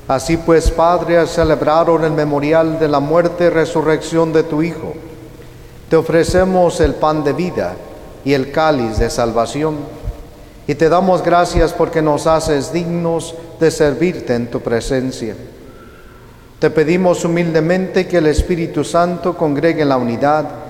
Así pues, Padre, al celebrar el memorial de la muerte y resurrección de tu Hijo, te ofrecemos el pan de vida y el cáliz de salvación, y te damos gracias porque nos haces dignos de servirte en tu presencia. Te pedimos humildemente que el Espíritu Santo congregue en la unidad